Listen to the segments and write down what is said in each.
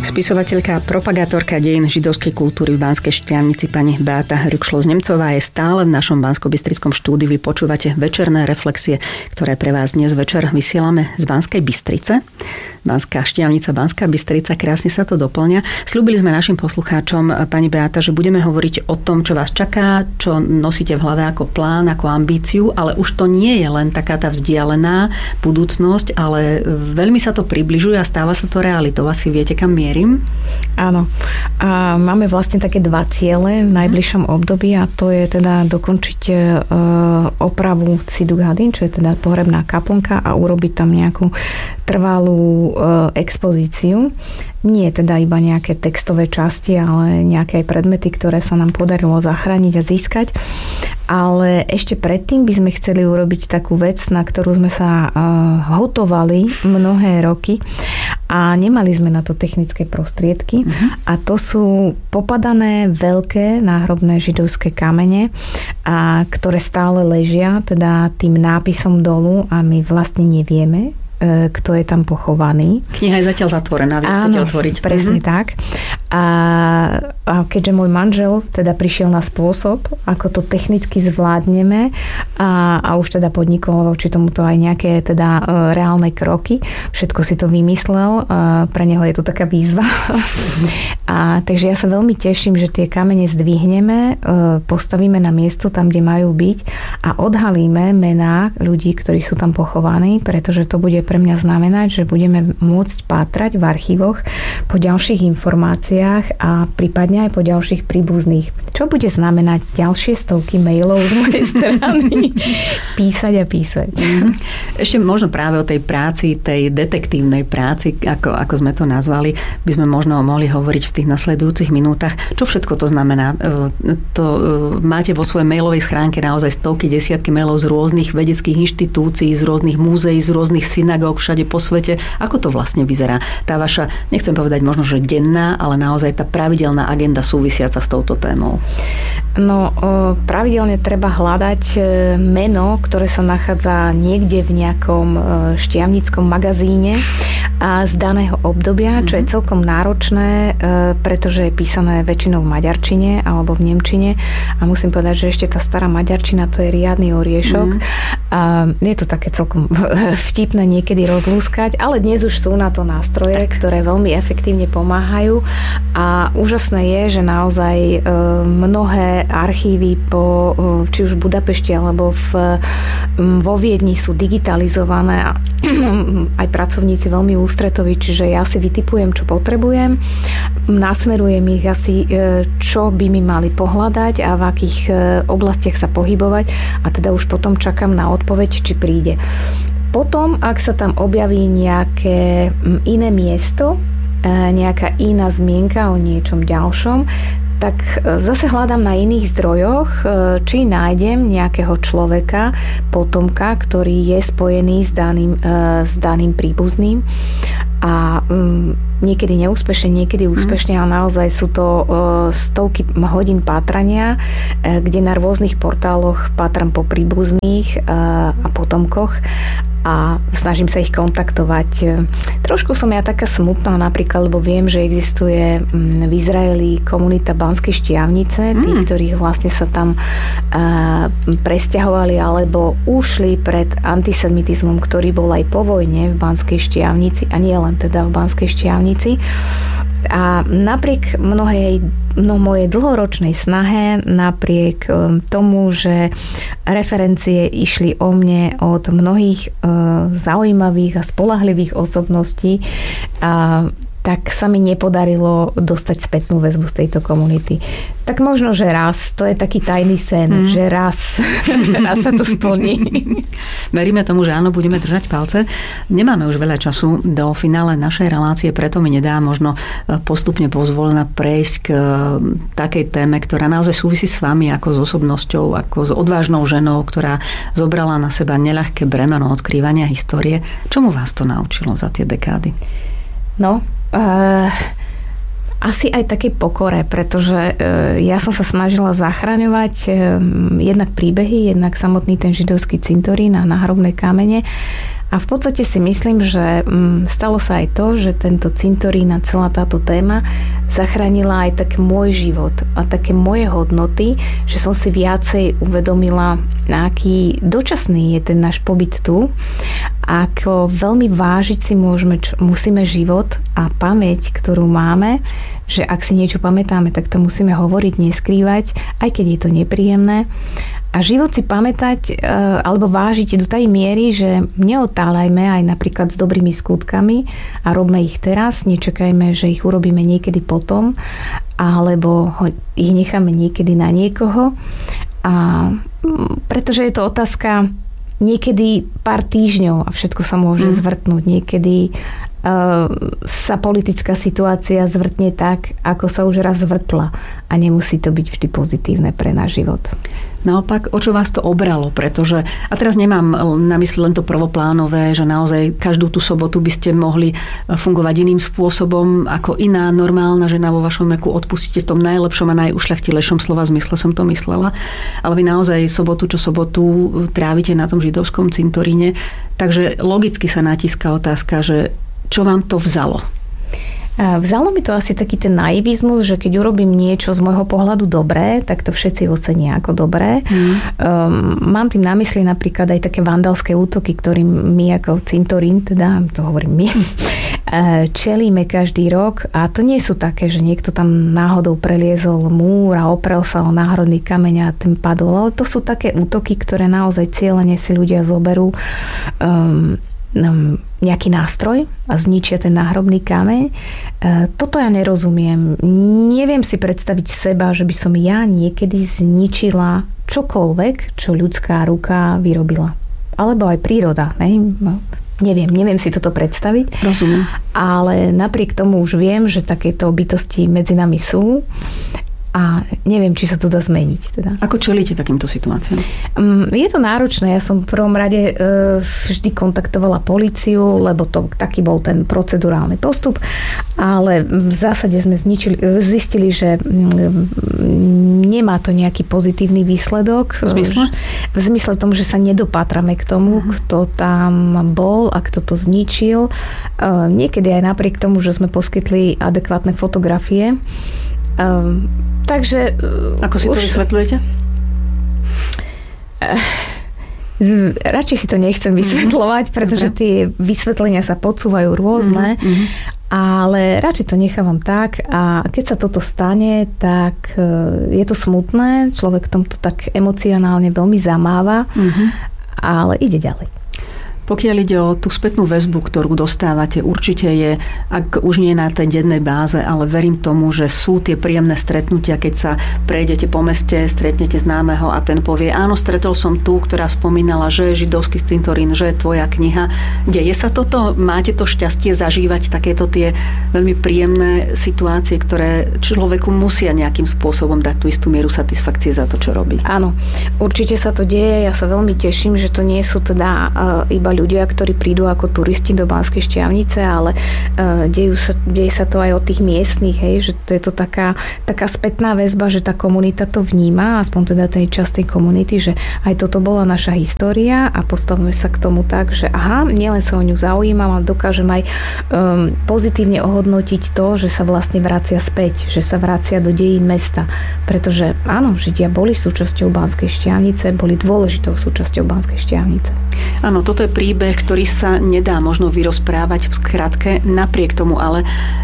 Spisovateľka a propagátorka dejín židovskej kultúry v Banskej Štiavnici pani Beata Rükšlos-Nemcová je stále v našom banskobystrickom štúdiu. Vy počúvate večerné reflexie, ktoré pre vás dnes večer vysielame z Banskej Bystrice. Banská Štiavnica, Banská Bystrica, krásne sa to doplňa. Sľúbili sme našim poslucháčom, pani Beata, že budeme hovoriť o tom, čo vás čaká, čo nosíte v hlave ako plán, ako ambíciu, ale už to nie je len taká tá vzdialená budúcnosť, ale veľmi sa to približuje a stáva sa to realitou. Asi viete, kam mierim? Áno. A máme vlastne také dva ciele v najbližšom období a to je teda dokončiť opravu Ciduk Hadin, čo je teda pohrebná kaplnka a urobiť tam nejakú trvalú expozíciu. Nie teda iba nejaké textové časti, ale nejaké predmety, ktoré sa nám podarilo zachrániť a získať. Ale ešte predtým by sme chceli urobiť takú vec, na ktorú sme sa hotovali mnohé roky a nemali sme na to technické prostriedky. A to sú popadané veľké náhrobné židovské kamene, ktoré stále ležia teda tým nápisom dolu a my vlastne nevieme, kto je tam pochovaný. Kniha je zatiaľ zatvorená, vy chcete otvoriť. Presne tak. A keďže môj manžel teda prišiel na spôsob, ako to technicky zvládneme a už teda podnikol voči tomuto aj nejaké teda reálne kroky, všetko si to vymyslel, pre neho je to taká výzva. Takže ja sa veľmi teším, že tie kamene zdvihneme, postavíme na miesto tam, kde majú byť a odhalíme mená ľudí, ktorí sú tam pochovaní, pretože to bude pre mňa znamenať, že budeme môcť pátrať v archívoch po ďalších informáciách a prípadne aj po ďalších príbuzných. Čo bude znamenať ďalšie stovky mailov z mojej strany? Písať a písať. Ešte možno práve o tej práci, tej detektívnej práci, ako sme to nazvali, by sme možno mohli hovoriť v tých nasledujúcich minútach. Čo všetko to znamená? Máte vo svojej mailovej schránke naozaj stovky, desiatky mailov z rôznych vedeckých inštitúcií, z rôznych múzeí, z rôznych synagóg všade po svete. Ako to vlastne vyzerá? Tá vaša, nechcem povedať možno, že denná, ale naozaj tá pravidelná agenda súvisiaca s touto témou. No, pravidelne treba hľadať meno, ktoré sa nachádza niekde v nejakom štiavnickom magazíne a z daného obdobia, čo je celkom náročné, pretože je písané väčšinou v maďarčine alebo v nemčine a musím povedať, že ešte tá stará maďarčina to je riadny oriešok. Je to také celkom vtipné niekedy rozlúskať, ale dnes už sú na to nástroje, ktoré veľmi efektívne pomáhajú a úžasné je, že naozaj mnohé archívy či už v Budapešti alebo vo Viedni sú digitalizované a aj pracovníci veľmi ústretoví, čiže ja si vytipujem, čo potrebujem, nasmerujem ich asi, čo by mi mali pohľadať a v akých oblastiach sa pohybovať a teda už potom čakám na odpoveď, či príde. Potom, ak sa tam objaví nejaké iné miesto, nejaká iná zmienka o niečom ďalšom, tak zase hľadám na iných zdrojoch, či nájdem nejakého človeka, potomka, ktorý je spojený s daným príbuzným. A niekedy neúspešne, niekedy úspešne, ale naozaj sú to stovky hodín pátrania, kde na rôznych portáloch pátram po príbuzných a potomkoch a snažím sa ich kontaktovať. Trošku som ja taká smutná napríklad, lebo viem, že existuje v Izraeli komunita Banskej Štiavnice, tí, ktorí vlastne sa tam presťahovali alebo ušli pred antisemitizmom, ktorý bol aj po vojne v Banskej Štiavnici a nie len teda v Banskej Štiavnici. A napriek mojej dlhoročnej snahe, napriek tomu, že referencie išli o mne od mnohých zaujímavých a spoľahlivých osobností, tak sa mi nepodarilo dostať spätnú väzbu z tejto komunity. Tak možno, že raz, to je taký tajný sen, že raz sa to splní. Veríme tomu, že áno, budeme držať palce. Nemáme už veľa času do finále našej relácie, preto mi nedá možno postupne pozvolená prejsť k takej téme, ktorá naozaj súvisí s vami ako s osobnosťou, ako s odvážnou ženou, ktorá zobrala na seba neľahké bremeno odkrývania histórie. Čomu vás to naučilo za tie dekády? No, asi aj takej pokore, pretože ja som sa snažila zachraňovať jednak príbehy, jednak samotný ten židovský cintorín a náhrobné kamene A v podstate si myslím, že stalo sa aj to, že tento cintorín a celá táto téma zachránila aj tak môj život a také moje hodnoty, že som si viacej uvedomila, aký dočasný je ten náš pobyt tu, ako veľmi vážiť si musíme život a pamäť, ktorú máme, že ak si niečo pamätáme, tak to musíme hovoriť, neskrývať, aj keď je to nepríjemné. A život si pamätať alebo vážiť do tej miery, že neotáľajme aj napríklad s dobrými skutkami a robme ich teraz, nečakajme, že ich urobíme niekedy potom, alebo ich necháme niekedy na niekoho. A pretože je to otázka niekedy pár týždňov a všetko sa môže zvrtnúť. Niekedy sa politická situácia zvrtne tak, ako sa už raz zvrtla a nemusí to byť vždy pozitívne pre náš život. Naopak, o čo vás to obralo? Pretože, a teraz nemám na mysli len to prvoplánové, že naozaj každú tú sobotu by ste mohli fungovať iným spôsobom ako iná normálna žena vo vašom veku, odpustíte v tom najlepšom a najušľachtilejšom slova zmysle som to myslela. Ale vy naozaj sobotu čo sobotu trávite na tom židovskom cintoríne. Takže logicky sa natíska otázka, že čo vám to vzalo? Vzalo mi to asi taký ten naivizmus, že keď urobím niečo z môjho pohľadu dobré, tak to všetci ocenia ako dobré. Mám tým na mysli napríklad aj také vandalské útoky, ktorým my ako cintorín, teda to hovorím my, čelíme každý rok a to nie sú také, že niekto tam náhodou preliezol múr a oprel sa o náhradný kameň a ten padol, ale to sú také útoky, ktoré naozaj cieľene si ľudia zoberú nejaký nástroj a zničia ten náhrobný kameň. Toto ja nerozumiem. Neviem si predstaviť seba, že by som ja niekedy zničila čokoľvek, čo ľudská ruka vyrobila. Alebo aj príroda. Neviem si toto predstaviť. Rozumiem. Ale napriek tomu už viem, že takéto bytosti medzi nami sú. A neviem, či sa to dá zmeniť. Teda. Ako čelíte takýmto situáciám? Je to náročné. Ja som v prvom rade vždy kontaktovala políciu, lebo to taký bol ten procedurálny postup. Ale v zásade sme zistili, že nemá to nejaký pozitívny výsledok. V zmysle? V zmysle tomu, že sa nedopátrame k tomu, kto tam bol a kto to zničil. Niekedy aj napriek tomu, že sme poskytli adekvátne fotografie. Takže... Ako si to vysvetľujete? Radšej si to nechcem vysvetľovať, pretože tie vysvetlenia sa podsúvajú rôzne, ale radšej to nechávam tak a keď sa toto stane, tak je to smutné, človek tomto tak emocionálne veľmi zamáva, ale ide ďalej. Pokiaľ ide o tú spätnú väzbu, ktorú dostávate, určite je, ak už nie na tej dennej báze, ale verím tomu, že sú tie príjemné stretnutia, keď sa prejdete po meste, stretnete známeho a ten povie, áno, stretol som tú, ktorá spomínala, že je židovský cintorín, že je tvoja kniha. Deje sa toto? Máte to šťastie zažívať takéto tie veľmi príjemné situácie, ktoré človeku musia nejakým spôsobom dať tú istú mieru satisfakcie za to, čo robí? Áno, určite sa to deje. Ja sa veľmi teším, že to nie sú teda iba ľudia, ktorí prídu ako turisti do Banskej Štiavnice, ale deje sa to aj od tých miestnych, hej, že to je to taká spätná väzba, že tá komunita to vníma, aspoň teda tej časti komunity, že aj toto bola naša história a postavíme sa k tomu tak, že aha, nielen sa o ňu zaujímam, ale dokážem aj pozitívne ohodnotiť to, že sa vlastne vracia späť, že sa vracia do dejín mesta. Pretože áno, Židia boli súčasťou Banskej Štiavnice, boli dôležitou súčasťou Banskej Štiavnice. Áno, toto je príbeh, ktorý sa nedá možno vyrozprávať v skratke, napriek tomu ale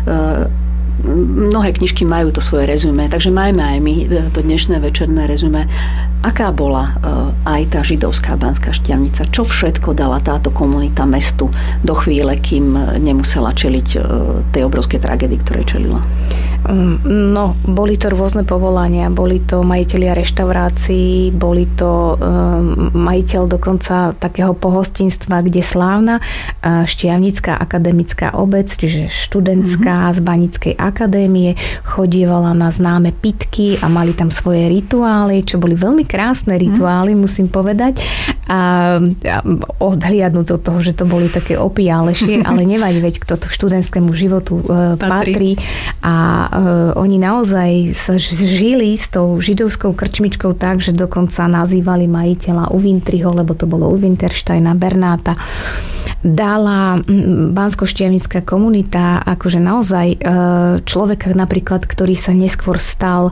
mnohé knižky majú to svoje rezume, takže majme aj my to dnešné večerné rezume. Aká bola aj tá židovská Banská Štiavnica? Čo všetko dala táto komunita mestu do chvíle, kým nemusela čeliť tej obrovskej tragédii, ktorej čelila? No, boli to rôzne povolania. Boli to majitelia reštaurácií, boli to majiteľ dokonca takého pohostinstva, kde slávna Štiavnická akademická obec, čiže študentská z Banickej akadémie, chodievala na známe pitky a mali tam svoje rituály, čo boli veľmi krásne rituály, musím povedať. A odhliadnúť od toho, že to boli také opijálešie, ale nevadí, veď kto to študentskému životu patrí. A oni naozaj sa žili s tou židovskou krčmičkou tak, že dokonca nazývali majiteľa Uvintriho, lebo to bolo Uvintersteina, Bernáta. dala banskoštiavnická komunita akože naozaj človeka napríklad, ktorý sa neskôr stal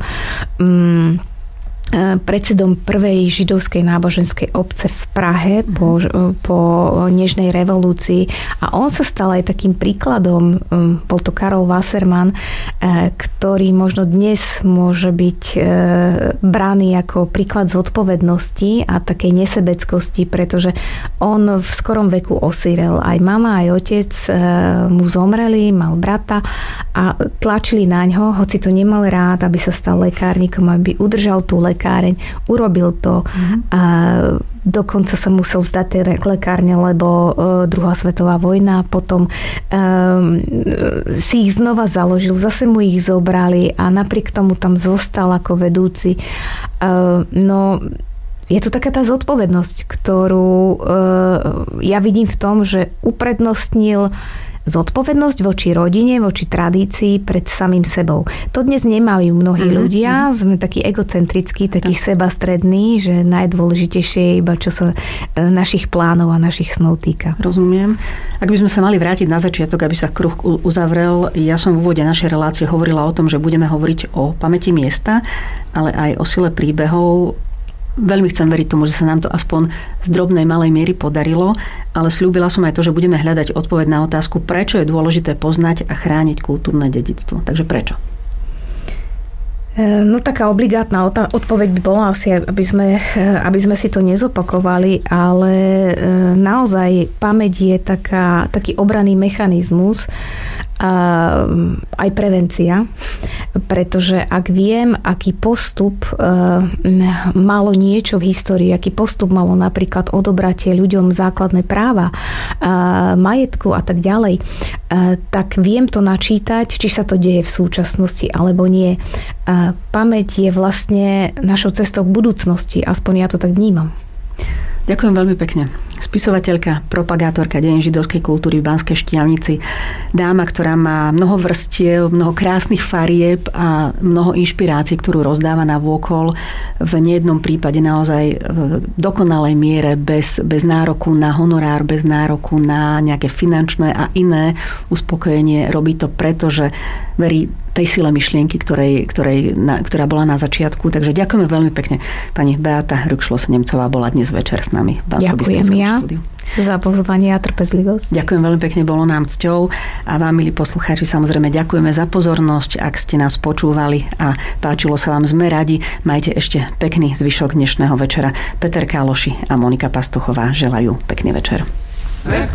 predsedom prvej židovskej náboženskej obce v Prahe po nežnej revolúcii a on sa stal aj takým príkladom, bol to Karol Wasserman, ktorý možno dnes môže byť braný ako príklad zodpovednosti a takej nesebeckosti, pretože on v skorom veku osírel. Aj mama, aj otec mu zomreli, mal brata a tlačili naňho, hoci to nemal rád, aby sa stal lekárnikom, aby udržal tú lekáreň, urobil to a dokonca sa musel vzdať tej lekárne, lebo druhá svetová vojna, potom si ich znova založil, zase mu ich zobrali a napriek tomu tam zostal ako vedúci. No je to taká tá zodpovednosť, ktorú ja vidím v tom, že uprednostnil zodpovednosť voči rodine, voči tradícii pred samým sebou. To dnes nemajú mnohí ľudia. Sme takí egocentrickí, takí sebastrední, že najdôležitejšie je iba čo sa našich plánov a našich snov týka. Rozumiem. Ak by sme sa mali vrátiť na začiatok, aby sa kruh uzavrel, ja som v úvode našej relácie hovorila o tom, že budeme hovoriť o pamäti miesta, ale aj o sile príbehov. Veľmi chcem veriť tomu, že sa nám to aspoň z drobnej malej miery podarilo, ale sľúbila som aj to, že budeme hľadať odpoveď na otázku, prečo je dôležité poznať a chrániť kultúrne dedičstvo. Takže prečo? No taká obligátna odpoveď by bola asi, aby sme si to nezopakovali, ale naozaj pamäť je taký obranný mechanizmus, aj prevencia, pretože ak viem, aký postup malo niečo v histórii, aký postup malo napríklad odobratie ľuďom základné práva, majetku a tak ďalej, tak viem to načítať, či sa to deje v súčasnosti alebo nie. Pamäť je vlastne našou cestou k budúcnosti, aspoň ja to tak vnímam. Ďakujem veľmi pekne. Spisovateľka, propagátorka dejín židovskej kultúry v Banskej Štiavnici. Dáma, ktorá má mnoho vrstiev, mnoho krásnych farieb a mnoho inšpirácií, ktorú rozdáva na vôkol. V nejednom prípade naozaj v dokonalej miere bez nároku na honorár, bez nároku na nejaké finančné a iné uspokojenie. Robí to preto, že verí tej sile myšlienky, ktorá bola na začiatku. Takže ďakujeme veľmi pekne. Pani Beata Rükšlos-Nemcová bola dnes večer s nami v Banskobystrickom štúdiu. Za pozvanie a trpezlivosť. Ďakujem veľmi pekne, bolo nám cťou. A vám, milí poslucháči, samozrejme ďakujeme za pozornosť, ak ste nás počúvali a páčilo sa vám, sme radi. Majte ešte pekný zvyšok dnešného večera. Peter Káloši a Monika Pastuchová želajú pekný večer.